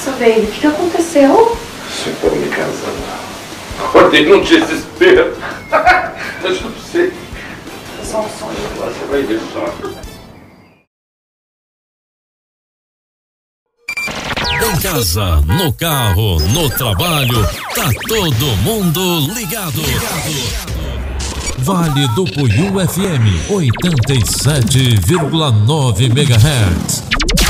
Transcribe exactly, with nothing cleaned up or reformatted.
Nossa, baby, o que aconteceu? Você tá me casando. Acordei num desespero. Eu não sei. É só um sonho. Você vai ver só. Em casa, no carro, no trabalho, tá todo mundo ligado. Vale do Puiú F M, oitenta e sete vírgula nove megahertz.